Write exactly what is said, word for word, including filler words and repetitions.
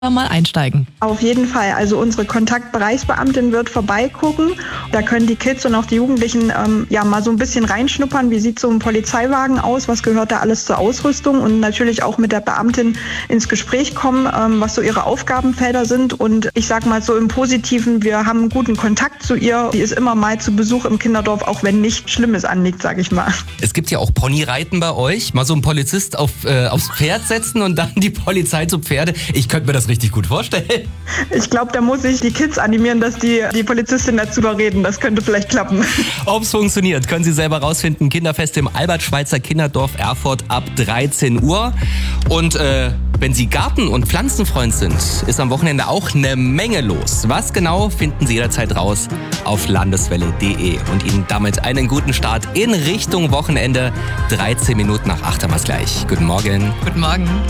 mal einsteigen. Auf jeden Fall. Also unsere Kontaktbereichsbeamtin wird vorbeigucken. Da können die Kids und auch die Jugendlichen ähm, ja mal so ein bisschen reinschnuppern. Wie sieht so ein Polizeiwagen aus? Was gehört da alles zur Ausrüstung? Und natürlich auch mit der Beamtin ins Gespräch kommen, ähm, was so ihre Aufgabenfelder sind. Und ich sag mal so im Positiven, wir haben einen guten Kontakt zu ihr. Die ist immer mal zu Besuch im Kinderdorf, auch wenn nichts Schlimmes anliegt, sag ich mal. Es gibt ja auch Ponyreiten bei euch. Mal so einen Polizist auf, äh, aufs Pferd setzen und dann die Polizei zu Pferde. Ich könnte mir das richtig gut vorstellen. Ich glaube, da muss ich die Kids animieren, dass die die Polizistin dazu überreden. Das könnte vielleicht klappen. Ob es funktioniert, können Sie selber rausfinden. Kinderfest im Albert-Schweitzer Kinderdorf Erfurt ab dreizehn Uhr. Und äh, wenn Sie Garten- und Pflanzenfreund sind, ist am Wochenende auch eine Menge los. Was genau, finden Sie jederzeit raus auf landeswelle punkt de. Und Ihnen damit einen guten Start in Richtung Wochenende. dreizehn Minuten nach acht haben wir es gleich. Guten Morgen. Guten Morgen.